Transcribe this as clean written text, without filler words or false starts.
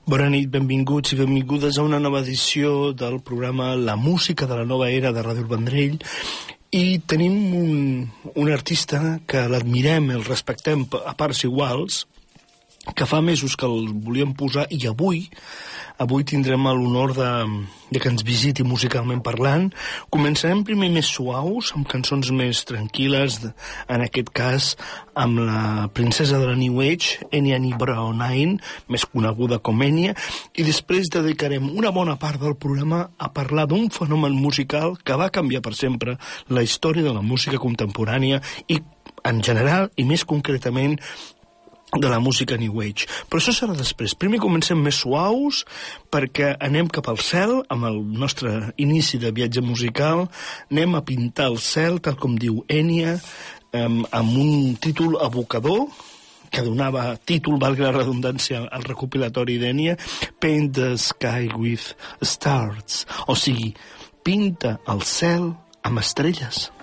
Bona nit, benvinguts i benvingudes a una nova edició del programa La Música de la Nova Era de Ràdio El Vendrell. I tenim un artista que l'admirem, el respectem a parts iguals, que fa mesos que el volíem posar, i avui tindrem l'honor de que ens visiti musicalment parlant. Començarem primer més suaus, amb cançons més tranquil·les, en aquest cas amb la princesa de la New Age, Enya Nibra-O'Nien, més coneguda com Enya, i després dedicarem una bona part del programa a parlar d'un fenomen musical que va canviar per sempre la història de la música contemporània i, en general, i més concretament, de la música New Age. Però això serà després. Primer comencem més suaus perquè anem cap al cel amb el nostre inici de viatge musical. Anem a pintar el cel, tal com diu Enya, amb un títol evocador que donava títol, valgui la redundància, al recopilatori d'Enya, Paint the Sky with Stars, o sigui, pinta el cel amb estrelles.